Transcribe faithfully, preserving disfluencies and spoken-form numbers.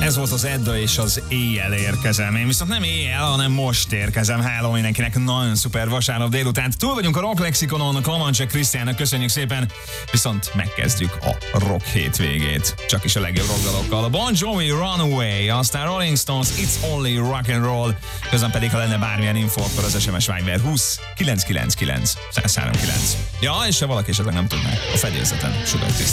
Ez volt az Edda és az Éjjel érkezem. Én viszont nem éjjel, hanem most érkezem. Hello mindenkinek, nagyon szuper vasárnap délután. Túl vagyunk a Rock Lexikonon, Kolomancsek Krisztiánnak köszönjük szépen, viszont megkezdjük a rock hétvégét. Csak is a legjobb rockdalokkal. A Bon Jovi Runaway, aztán Rolling Stones It's Only Rock and Roll, közben pedig ha lenne bármilyen info, akkor az es em es Viber húsz kilencszázkilencvenkilenc száz háromkilenc. Ja, és ha valaki esetleg nem tudná, a fedélzeten Sugar Krisztián.